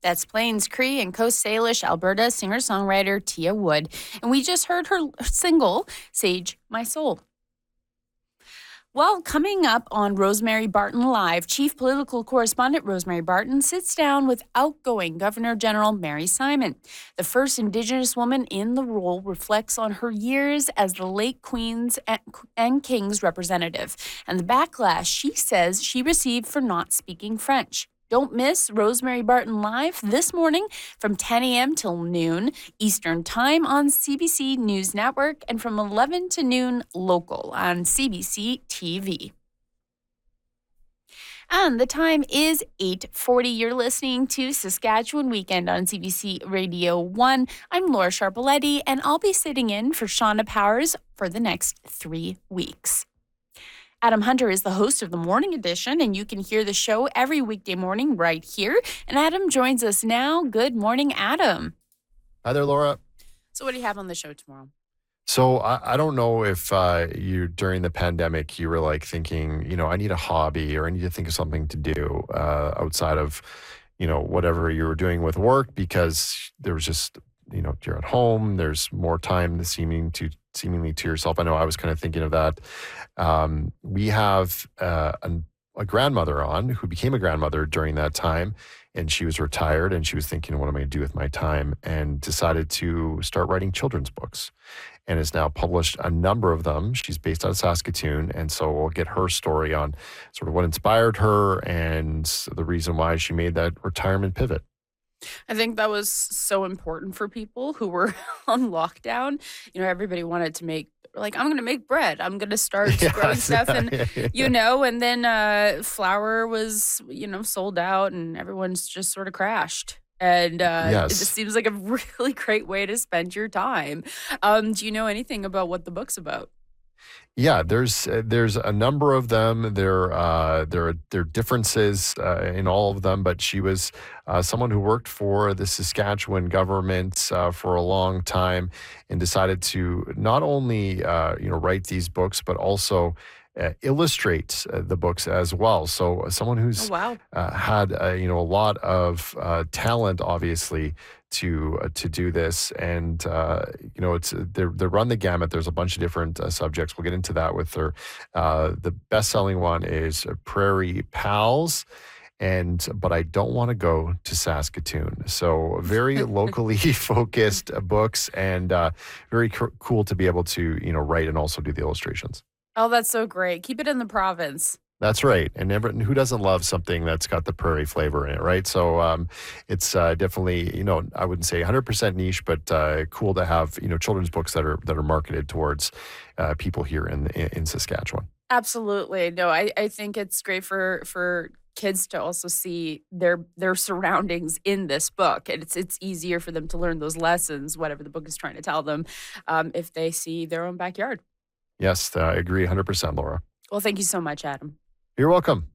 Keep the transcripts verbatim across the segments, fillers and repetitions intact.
That's Plains Cree and Coast Salish, Alberta singer-songwriter Tia Wood. And we just heard her single, Sage My Soul. Well, coming up on Rosemary Barton Live, Chief Political Correspondent Rosemary Barton sits down with outgoing Governor General Mary Simon. The first Indigenous woman in the role reflects on her years as the late Queen's and King's representative and the backlash she says she received for not speaking French. Don't miss Rosemary Barton Live this morning from ten a.m. till noon Eastern Time on C B C News Network and from eleven to noon local on C B C T V. And the time is eight forty. You're listening to Saskatchewan Weekend on C B C Radio one. I'm Laura Sharpaletti, and I'll be sitting in for Shauna Powers for the next three weeks. Adam Hunter is the host of the Morning Edition, and you can hear the show every weekday morning right here. And Adam joins us now. Good morning, Adam. Hi there, Laura. So what do you have on the show tomorrow? So I, I don't know if uh, you, during the pandemic, you were like thinking, you know, I need a hobby or I need to think of something to do uh, outside of, you know, whatever you were doing with work, because there was just, you know, you're at home, there's more time seeming to seemingly to yourself. I know I was kind of thinking of that. Um, we have uh, an, a grandmother on who became a grandmother during that time, and she was retired and she was thinking, what am I going to do with my time? And decided to start writing children's books and has now published a number of them. She's based out of Saskatoon. And so we'll get her story on sort of what inspired her and the reason why she made that retirement pivot. I think that was so important for people who were on lockdown. You know, everybody wanted to make, like, I'm going to make bread. I'm going to start Yeah. growing stuff. And, you know, and then uh, flour was, you know, sold out and everyone's just sort of crashed. And uh, Yes. it just seems like a really great way to spend your time. Um, do you know anything about what the book's about? Yeah, there's uh, there's a number of them. There uh, there are there are differences uh, in all of them. But she was uh, someone who worked for the Saskatchewan government uh, for a long time, and decided to not only uh, you know write these books, but also uh, illustrate uh, the books as well. So uh, someone who's Oh, wow. uh, had uh, you know a lot of uh, talent, obviously, to uh, to do this, and uh, you know it's they they run the gamut. There's a bunch of different uh, subjects. We'll get into that with her. Uh, the best-selling one is Prairie Pals, and but I don't want to go to Saskatoon. So very locally focused uh, books, and uh, very co- cool to be able to you know write and also do the illustrations. Oh, that's so great. Keep it in the province. That's right. And never, who doesn't love something that's got the prairie flavor in it, right? So um, it's uh, definitely, you know, I wouldn't say one hundred percent niche, but uh, cool to have, you know, children's books that are that are marketed towards uh, people here in, in in Saskatchewan. Absolutely. No, I, I think it's great for for kids to also see their their surroundings in this book. And it's it's easier for them to learn those lessons, whatever the book is trying to tell them, um, if they see their own backyard. Yes, uh, I agree one hundred percent, Laura. Well, thank you so much, Adam. You're welcome.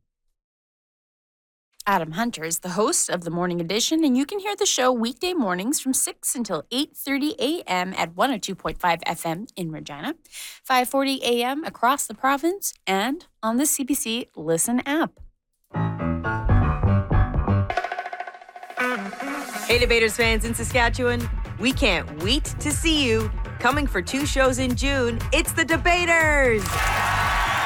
Adam Hunter is the host of the Morning Edition, and you can hear the show weekday mornings from six until eight thirty a.m. at one oh two point five F M in Regina, five forty a.m. across the province, and on the C B C Listen app. Hey, Debaters fans in Saskatchewan, we can't wait to see you. Coming for two shows in June, it's the Debaters!